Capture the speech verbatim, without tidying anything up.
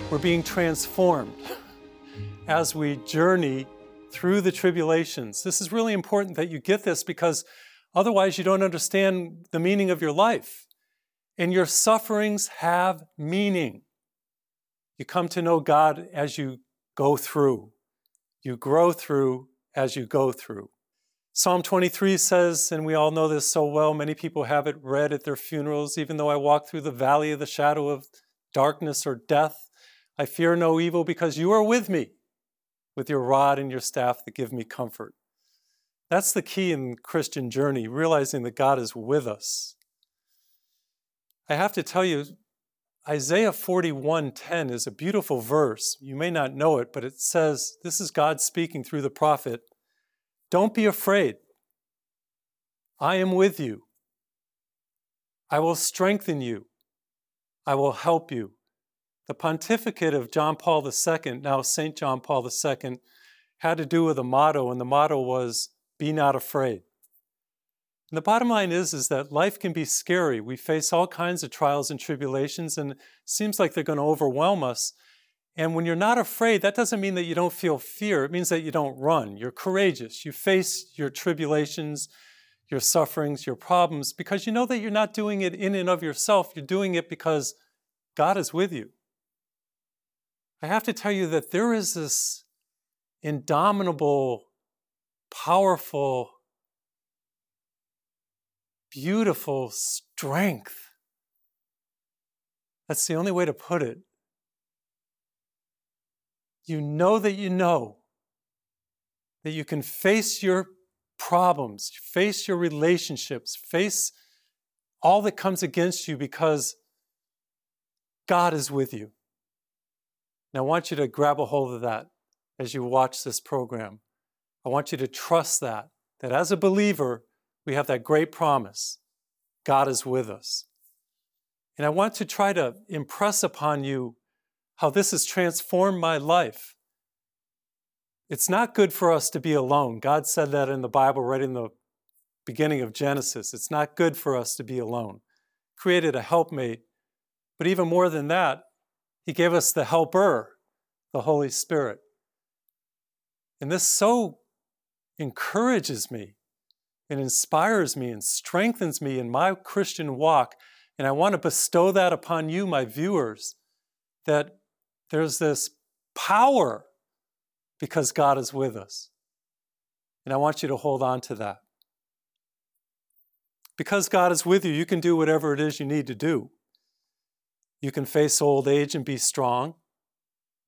We're being transformed as we journey through the tribulations. This is really important that you get this, because otherwise you don't understand the meaning of your life. And your sufferings have meaning. You come to know God as you go through. You grow through as you go through. Psalm twenty-three says, and we all know this so well, many people have it read at their funerals, even though I walk through the valley of the shadow of darkness or death, I fear no evil because you are with me, with your rod and your staff that give me comfort. That's the key in the Christian journey, realizing that God is with us. I have to tell you, Isaiah forty-one ten is a beautiful verse. You may not know it, but it says, this is God speaking through the prophet, "Don't be afraid. I am with you. I will strengthen you. I will help you." The pontificate of John Paul the Second, now Saint John Paul the Second, had to do with a motto, and the motto was, "Be not afraid." And the bottom line is, is that life can be scary. We face all kinds of trials and tribulations, and it seems like they're going to overwhelm us. And when you're not afraid, that doesn't mean that you don't feel fear. It means that you don't run. You're courageous. You face your tribulations, your sufferings, your problems, because you know that you're not doing it in and of yourself. You're doing it because God is with you. I have to tell you that there is this indomitable, powerful, beautiful strength. That's the only way to put it. You know that you know that you can face your problems, face your relationships, face all that comes against you because God is with you. And I want you to grab a hold of that as you watch this program. I want you to trust that, that as a believer, we have that great promise. God is with us. And I want to try to impress upon you how this has transformed my life. It's not good for us to be alone. God said that in the Bible right in the beginning of Genesis. It's not good for us to be alone. Created a helpmate, but even more than that, He gave us the helper, the Holy Spirit. And this so encourages me. It inspires me and strengthens me in my Christian walk. And I want to bestow that upon you, my viewers, that there's this power because God is with us. And I want you to hold on to that. Because God is with you, you can do whatever it is you need to do. You can face old age and be strong.